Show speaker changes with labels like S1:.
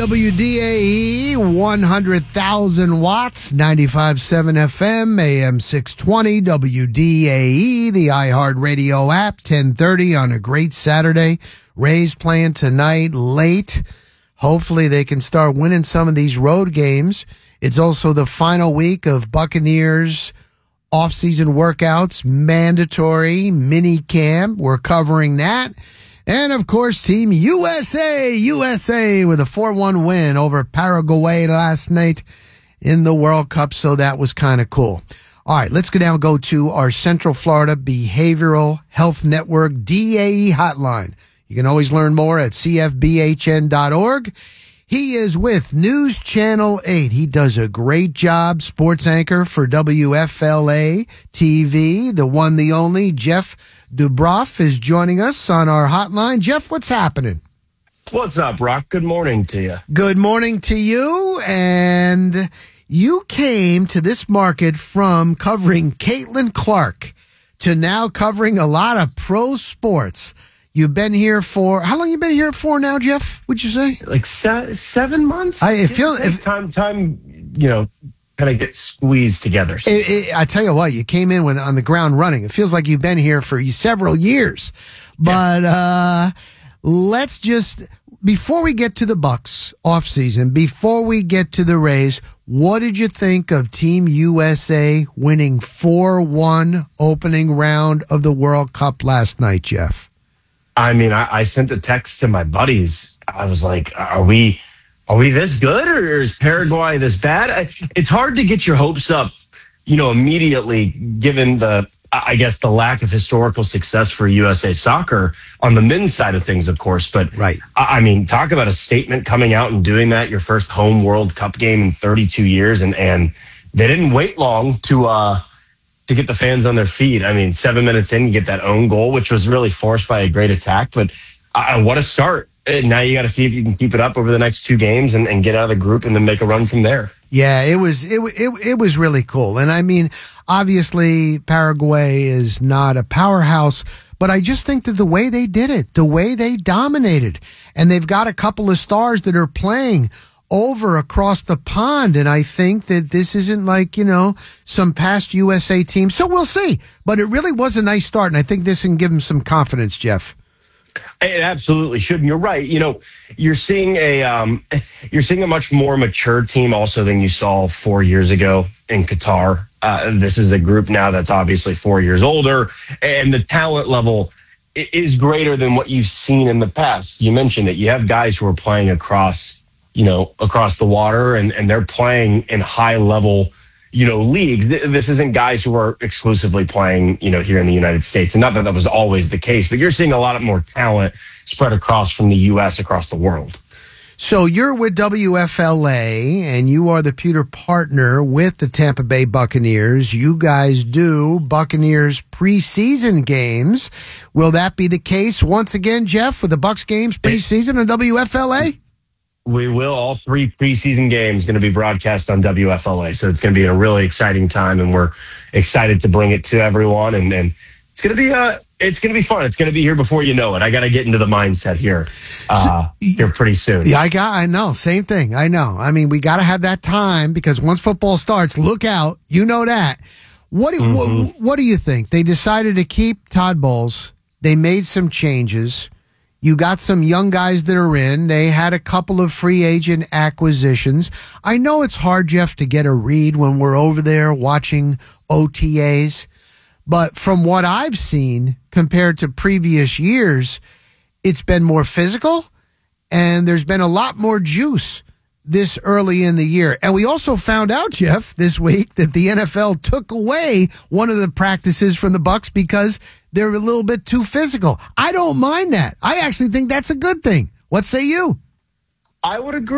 S1: WDAE, 100,000 watts, 95.7 FM, AM 620, WDAE, the iHeartRadio app, 10:30 on a great Saturday. Rays playing tonight late. Hopefully they can start winning some of these road games. It's also the final week of Buccaneers off-season workouts, mandatory mini camp. We're covering that. And, of course, Team USA with a 4-1 win over Paraguay last night in the World Cup, so that was kind of cool. All right, let's go to our Central Florida Behavioral Health Network DAE hotline. You can always learn more at cfbhn.org. He is with News Channel 8. He does a great job, sports anchor for WFLA TV. The one, the only, Jeff Dubroff is joining us on our hotline. Jeff, what's happening?
S2: What's up, Rock? Good morning to you.
S1: Good morning to you. And you came to this market from covering Caitlin Clark to now covering a lot of pro sports. You've been here for, how long you been here for now, Jeff, would you say?
S2: Like 7 months?
S1: I feel
S2: time, kind of get squeezed together.
S1: I tell you what, you came in on the ground running. It feels like you've been here for several years. But let's just, before we get to the Bucs offseason, before we get to the Rays, what did you think of Team USA winning 4-1 opening round of the World Cup last night, Jeff?
S2: I mean, I sent a text to my buddies. I was like, are we this good, or is Paraguay this bad? It's hard to get your hopes up, immediately, given the lack of historical success for USA Soccer on the men's side of things, of course. But
S1: right.
S2: I mean, talk about a statement coming out and doing that, your first home World Cup game in 32 years. And they didn't wait long to get the fans on their feet. I mean, 7 minutes in, you get that own goal, which was really forced by a great attack. But what a start. Now you got to see if you can keep it up over the next two games and get out of the group and then make a run from there.
S1: Yeah, it was really cool. And I mean, obviously Paraguay is not a powerhouse, but I just think that the way they did it, the way they dominated, and they've got a couple of stars that are playing over across the pond. And I think that this isn't like, some past USA teams. So we'll see. But it really was a nice start. And I think this can give them some confidence, Jeff.
S2: It absolutely should. And you're right. You're seeing a much more mature team also than you saw 4 years ago in Qatar. This is a group now that's obviously 4 years older, and the talent level is greater than what you've seen in the past. You mentioned it. You have guys who are playing across the water, and they're playing in high level, leagues. This isn't guys who are exclusively playing, here in the United States. And not that was always the case, but you're seeing a lot more talent spread across from the U.S. across the world.
S1: So you're with WFLA, and you are the Pewter partner with the Tampa Bay Buccaneers. You guys do Buccaneers preseason games. Will that be the case once again, Jeff, with the Bucs games preseason on WFLA?
S2: We will. All three preseason games going to be broadcast on WFLA. So it's going to be a really exciting time, and we're excited to bring it to everyone. And it's going to be fun. It's going to be here before you know it. I got to get into the mindset here pretty soon.
S1: Yeah, I know. Same thing. I know. I mean, we got to have that time, because once football starts, look out. You know that. What do you think? They decided to keep Todd Bowles. They made some changes. You got some young guys that are in. They had a couple of free agent acquisitions. I know it's hard, Jeff, to get a read when we're over there watching OTAs. But from what I've seen compared to previous years, it's been more physical, and there's been a lot more juice this early in the year. And we also found out, Jeff, this week that the NFL took away one of the practices from the Bucs because they're a little bit too physical. I don't mind that. I actually think that's a good thing. What say you?
S2: I would agree.